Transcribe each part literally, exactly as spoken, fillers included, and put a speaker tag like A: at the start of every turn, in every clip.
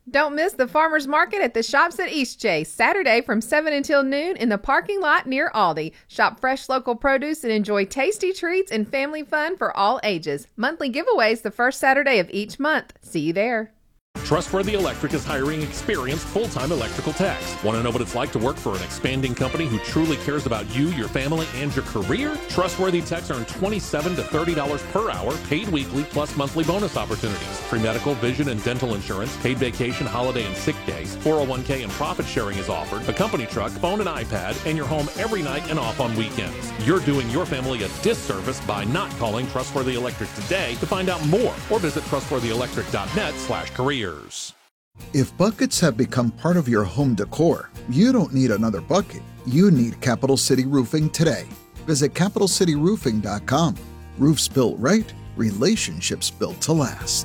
A: Don't miss the farmers market at the Shops at Eastchase, Saturday from seven until noon in the parking lot near Aldi. Shop fresh local produce and enjoy tasty treats and family fun for all ages. Monthly giveaways the first Saturday of each month. See you there.
B: Trustworthy Electric is hiring experienced full-time electrical techs. Want to know what it's like to work for an expanding company who truly cares about you, your family, and your career? Trustworthy techs earn twenty-seven to thirty dollars per hour, paid weekly, plus monthly bonus opportunities. Free medical, vision, and dental insurance, paid vacation, holiday, and sick days. four oh one k and profit sharing is offered. A company truck, phone, and iPad, and you're home every night and off on weekends. You're doing your family a disservice by not calling Trustworthy Electric today. To find out more, or visit trustworthy electric dot net slash careers.
C: If buckets have become part of your home decor, you don't need another bucket. You need Capital City Roofing today. Visit capital city roofing dot com. Roofs built right, relationships built to last.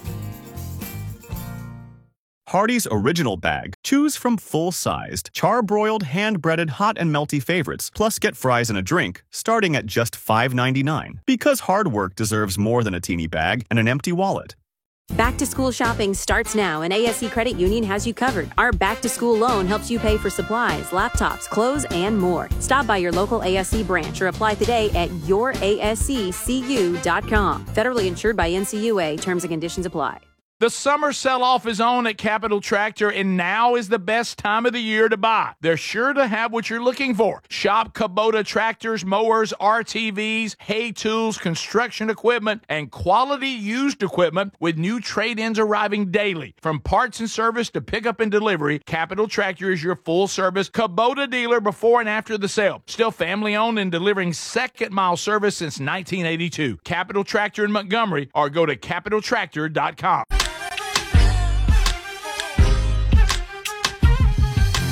D: Hardee's Original Bag. Choose from full-sized, char-broiled, hand-breaded, hot and melty favorites, plus get fries and a drink, starting at just five ninety-nine. Because hard work deserves more than a teeny bag and an empty wallet.
E: Back to school shopping starts now, and A S C Credit Union has you covered. Our back to school loan helps you pay for supplies, laptops, clothes, and more. Stop by your local A S C branch or apply today at your A S C C U dot com. Federally insured by N C U A. Terms and conditions apply.
F: The summer sell-off is on at Capital Tractor, and now is the best time of the year to buy. They're sure to have what you're looking for. Shop Kubota tractors, mowers, R T Vs, hay tools, construction equipment, and quality used equipment with new trade-ins arriving daily. From parts and service to pickup and delivery, Capital Tractor is your full-service Kubota dealer before and after the sale. Still family-owned and delivering second-mile service since nineteen eighty-two. Capital Tractor in Montgomery, or go to capital tractor dot com.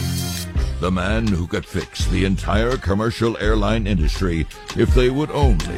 G: The man who could fix the entire commercial airline industry if they would only